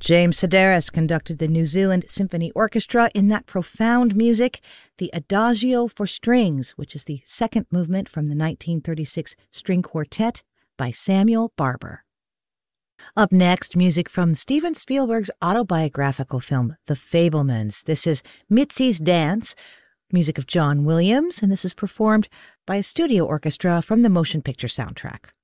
James Sedaris conducted the New Zealand Symphony Orchestra in that profound music, the Adagio for Strings, which is the second movement from the 1936 String Quartet by Samuel Barber. Up next, music from Steven Spielberg's autobiographical film, The Fabelmans. This is Mitzi's Dance, music of John Williams, and this is performed by a studio orchestra from the motion picture soundtrack.